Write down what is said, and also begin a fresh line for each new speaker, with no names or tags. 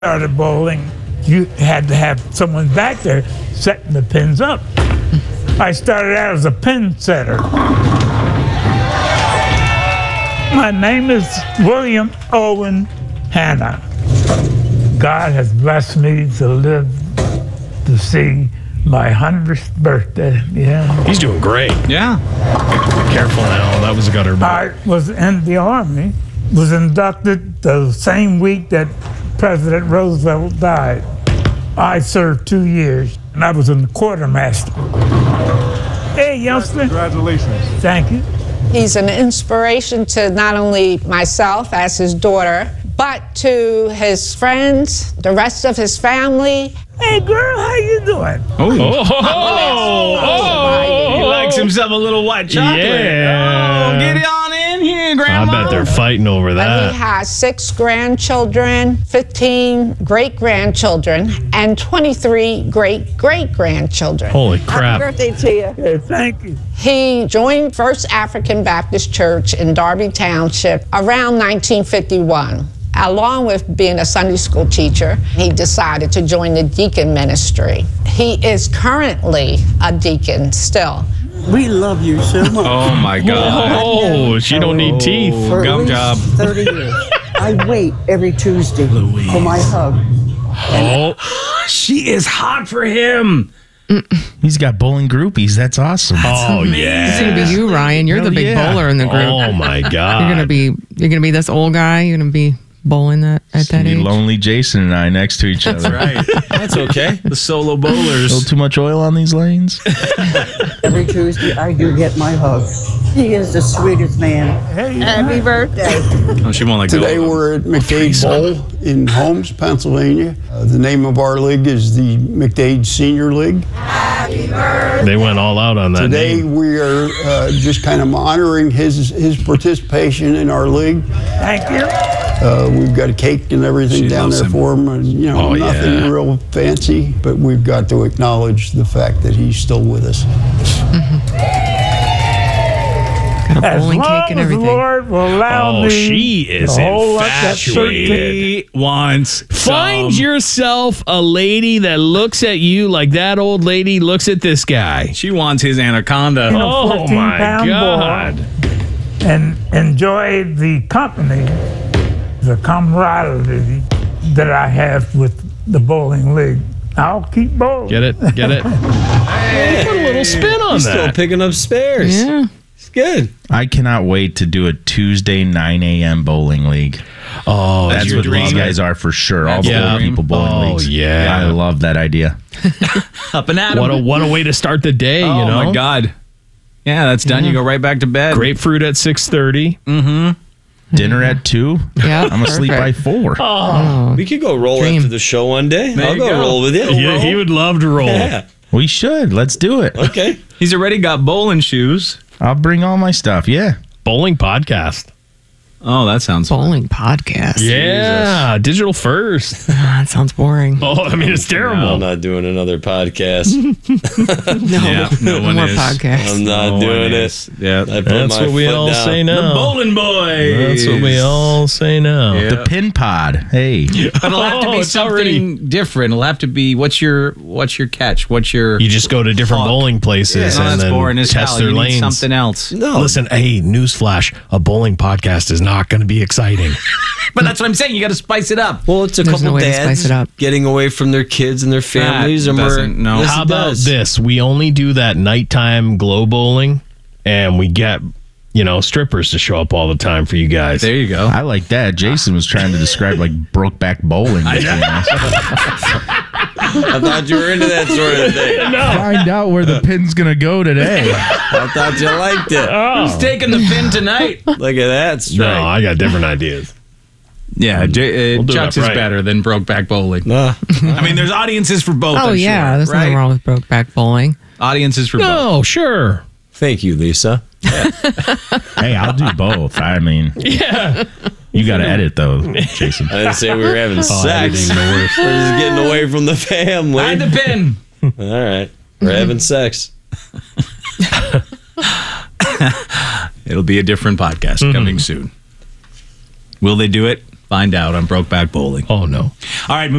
started bowling, you had to have someone back there setting the pins up. I started out as a pin setter. My name is William Owen Hanna. God has blessed me to live to see my 100th birthday. Yeah.
He's doing great.
Yeah.
Careful now. That was a gutter ball.
I was in the Army, was inducted the same week that President Roosevelt died. I served 2 years, and I was in the quartermaster. Hey, youngster.
Congratulations.
Thank you.
He's an inspiration to not only myself as his daughter, but to his friends, the rest of his family.
Hey, girl, how you doing?
He likes himself a little white chocolate.
Yeah.
Oh, get on in here, Grandma.
I bet they're fighting over
He
that.
has 6 grandchildren, 15 great-grandchildren, and 23 great-great-grandchildren.
Holy crap.
Birthday to you.
Hey, thank you.
He joined First African Baptist Church in Darby Township around 1951. Along with being a Sunday school teacher, he decided to join the deacon ministry. He is currently a deacon still.
We love you so much.
Oh, my God.
Oh, she don't need teeth.
For
gum
at least
job.
30 years. I wait every Tuesday for my hug.
Oh,
She is hot for him.
He's got bowling groupies. That's awesome.
oh yeah.
It's gonna be you, Ryan. You're the
Hell
big
yeah.
bowler in the group.
Oh my God.
You're gonna be this old guy. You're gonna be bowling at that
Be
age.
lonely Jason and I next to each other.
Right.
That's okay.
The solo
A
bowlers.
little too much oil on these lanes.
Every Tuesday, I do get my hug. He is the sweetest man.
Hey,
Happy birthday.
Oh, she won't let go.
Today
of him.
we're at McDade Bowl in Holmes, Pennsylvania. The name of our league is the McDade Senior League.
They went all out on that
Today
name.
we are just kind of honoring his participation in our league.
thank you.
We've got a cake and everything
She
down
loves
there
him.
for him. And,
Oh,
nothing
yeah.
real fancy, but we've got to acknowledge the fact that he's still with us.
Got a
As
bowling
long
cake and
as the
everything.
Lord will allow
Oh,
me
she is
to hold up that shirt
infatuated.
He wants
Find
some.
yourself a lady that looks at you like that old lady looks at this guy.
She wants his anaconda.
Oh my
14-pound
God.
and enjoy the company, the camaraderie that I have with the bowling league. I'll keep bowling.
Get it? Get it? Put a little spin on
Still
that.
picking up spares.
Yeah.
It's good.
I cannot wait to do a Tuesday 9 a.m. bowling league.
Oh,
That's
your
what
dream.
these guys are for sure. All the
Yeah.
old people bowling
Oh,
leagues.
yeah.
I love that idea.
Up and at him.
What a way to start the day,
Oh,
you know?
my God. Yeah, that's done. You go right back to bed.
Grapefruit at 6:30.
Dinner at 2.
Yeah.
I'm asleep by 4.
We could go roll
Dream.
after the show one day.
There
I'll
you
go
go.
roll with you.
Yeah, he would love to roll.
Yeah.
We should. Let's do it.
Okay.
He's already got bowling shoes.
I'll bring all my stuff. Yeah.
Bowling podcast.
Oh, that sounds fun.
Bowling podcast.
Yeah, digital first.
That sounds boring.
Oh, I mean, it's terrible.
I'm not doing another podcast.
Yeah, no one
more
is.
podcasts.
I'm not
No
doing
one
it.
is. Yeah.
I put
That's
my
what we
foot
all
down.
say now.
Bowling boys.
That's what we all say now.
Yeah.
The pin pod. Hey.
But it'll have to
Oh,
be
it's already-
something different. It'll have to be what's your catch? What's your
You just go to different
Fuck.
bowling places
No,
and
that's
then
boring as
test
hell.
their
You need
lanes.
something else.
No.
Listen, hey, newsflash: a bowling podcast is not going to be exciting.
But that's what I'm saying. You got to spice it up.
Well, it's a
There's
couple
no way to
dads
spice it up.
getting away from their kids and their families. And we're,
doesn't- no.
Yes,
How
it
about
does.
this? We only do that nighttime glow bowling, and we get strippers to show up all the time for you guys.
There you go.
I like that. Jason was trying to describe like Brokeback Bowling.
I thought you were into that sort of thing.
Find out where the pin's going to go today.
I thought you liked it.
Who's taking the pin tonight?
Look at that strike.
No, I got different ideas.
Yeah,
We'll do
Chuck's
it
is
right.
better than Brokeback Bowling.
Nah.
I mean, there's audiences for both.
Oh,
I'm
yeah.
sure,
There's
right?
nothing wrong with Brokeback Bowling.
Audiences for both.
No, sure.
Thank you, Lisa.
Hey, I'll do both. I mean,
Yeah.
you got to edit though, Jason.
I didn't say we were having sex.
editing the worst.
We're just getting away from the family.
Hide the pin.
All right. We're having sex.
It'll be a different podcast coming soon. Will they do it? Find out on Brokeback Bowling.
Oh no.
All right.